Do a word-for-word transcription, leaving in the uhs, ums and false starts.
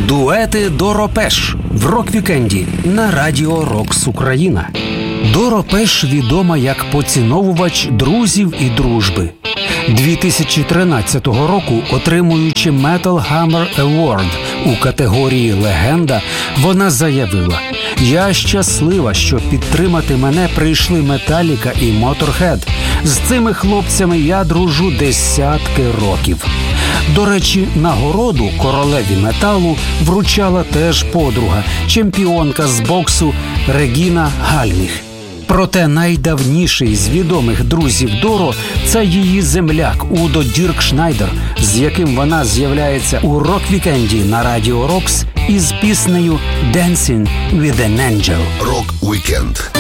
Дуети Доро Пеш в рок-вікенді на Радіо Рокс Україна. Доро Пеш відома як поціновувач друзів і дружби. дві тисячі тринадцятого року, отримуючи Metal Hammer Award у категорії «Легенда», вона заявила: «Я щаслива, що підтримати мене прийшли Металіка і Моторхед. З цими хлопцями я дружу десятки років». До речі, нагороду королеві металу вручала теж подруга, чемпіонка з боксу Регіна Гальміх. Проте найдавніший з відомих друзів Доро – це її земляк Удо Діркшнайдер, з яким вона з'являється у рок-вікенді на Радіо Рокс із піснею «Dancing with an Angel». Рок-вікенд.